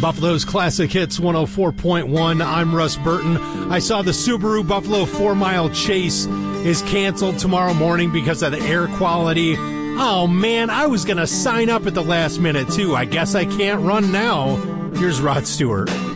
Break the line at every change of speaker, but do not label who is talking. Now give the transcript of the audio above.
Buffalo's Classic Hits 104.1. I'm Russ Burton. I saw the Subaru Buffalo 4-mile chase is canceled tomorrow morning because of the air quality. Oh, man, I was going to sign up at the last minute, too. I guess I can't run now. Here's Rod Stewart.